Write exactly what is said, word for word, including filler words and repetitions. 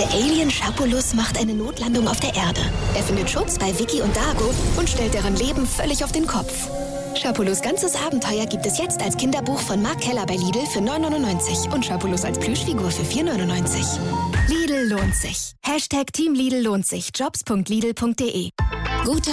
Der Alien Schapulus macht eine Notlandung auf der Erde. Er findet Schutz bei Vicky und Dago und stellt deren Leben völlig auf den Kopf. Schapulus ganzes Abenteuer gibt es jetzt als Kinderbuch von Mark Keller bei Lidl für neun neunundneunzig und Schapulus als Plüschfigur für vier neunundneunzig. Lidl lohnt sich. Hashtag Team Lidl lohnt sich. Jobs punkt lidl punkt de. Gute